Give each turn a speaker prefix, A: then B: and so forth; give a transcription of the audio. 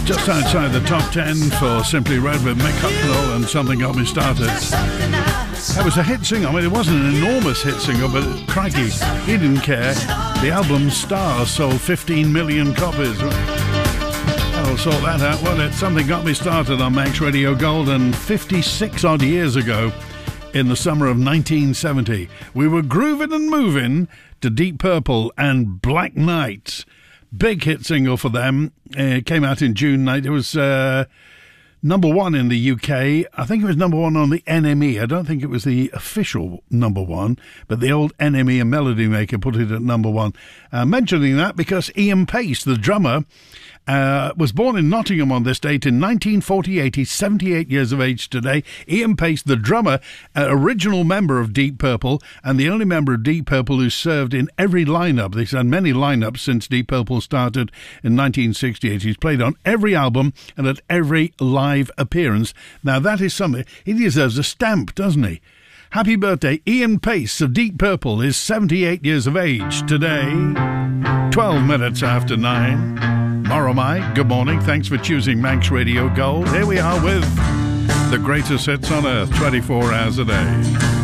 A: Just outside the top 10 for Simply Red with Mick Hucknall and Something Got Me Started. That was a hit single. I mean, it wasn't an enormous hit single, but crikey, he didn't care. The album Stars sold 15 million copies. That'll sort that out, won't it? Something Got Me Started on Manx Radio Gold, and 56 odd years ago, in the summer of 1970, we were grooving and moving to Deep Purple and Black Knight. Big hit single for them. It came out in June. It was number one in the UK. I think it was number one on the NME. I don't think it was the official number one, but the old NME and Melody Maker put it at number one. Mentioning that because Ian Pace, the drummer, was born in Nottingham on this date in 1948. He's 78 years of age today. Ian Pace, the drummer, original member of Deep Purple, and the only member of Deep Purple who served in every lineup. They've had many lineups since Deep Purple started in 1968. He's played on every album and at every live appearance. Now that is something. He deserves a stamp, doesn't he? Happy birthday, Ian Pace of Deep Purple is 78 years of age today. 12 minutes after 9. Moromai, good morning. Thanks for choosing Manx Radio Gold. Here we are with the greatest hits on earth, 24 hours a day.